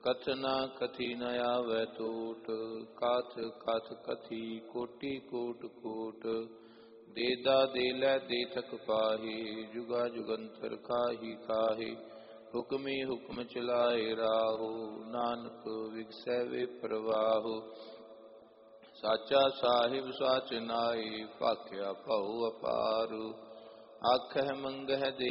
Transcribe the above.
कथना कथी न आवे टूट, काथ कथ कथी कोटि कोट कोट। देदा देलै देथक पाहि, जुगा जुगंतर काहि काहि। हुक्मी हुक्म चलाए राहु, नानक विगसै वे प्रवाहु। साचा साहिब साच नाई, भाख्या भउ अपार। आखह मंगह दे